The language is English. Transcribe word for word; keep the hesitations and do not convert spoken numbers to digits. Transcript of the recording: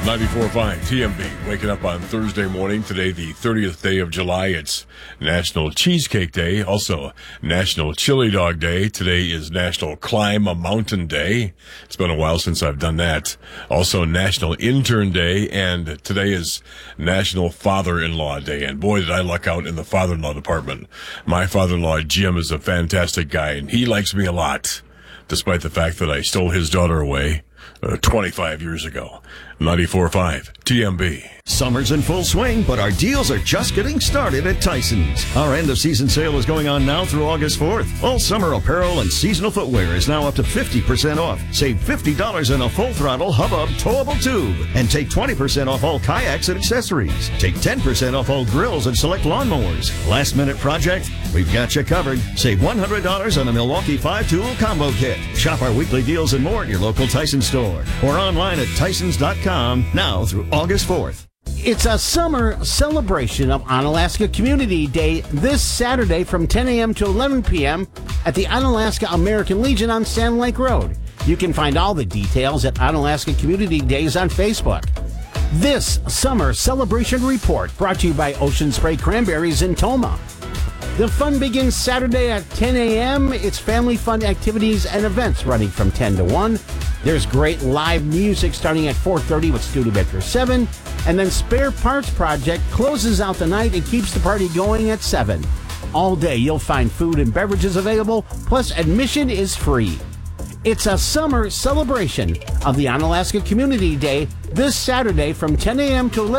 ninety-four point five T M B, waking up on Thursday morning. Today, the thirtieth day of July. It's National Cheesecake Day, also National Chili Dog Day. Today is National Climb a Mountain Day. It's been a while since I've done that. Also National Intern Day, and today is National Father-in-Law Day. And boy, did I luck out in the father-in-law department. My father-in-law, Jim, is a fantastic guy, and he likes me a lot, despite the fact that I stole his daughter away uh, twenty-five years ago. ninety-four point five T M B. Summer's in full swing, but our deals are just getting started at Tyson's. Our end-of-season sale is going on now through August fourth. All summer apparel and seasonal footwear is now up to fifty percent off. Save fifty dollars on a full-throttle Hubbub towable tube. And take twenty percent off all kayaks and accessories. Take ten percent off all grills and select lawnmowers. Last-minute project? We've got you covered. Save one hundred dollars on a Milwaukee five-tool combo kit. Shop our weekly deals and more at your local Tyson store or online at tysons dot com now through August fourth. It's a summer celebration of Onalaska Community Day this Saturday from ten a.m. to eleven p.m. at the Onalaska American Legion on Sand Lake Road. You can find all the details at Onalaska Community Days on Facebook. This summer celebration report brought to you by Ocean Spray Cranberries in Toma. The fun begins Saturday at ten a.m. It's family fun activities and events running from ten to one. There's great live music starting at four thirty with Studebaker seven. And then Spare Parts Project closes out the night and keeps the party going at seven. All day you'll find food and beverages available, plus admission is free. It's a summer celebration of the Onalaska Community Day this Saturday from ten a.m. to eleven.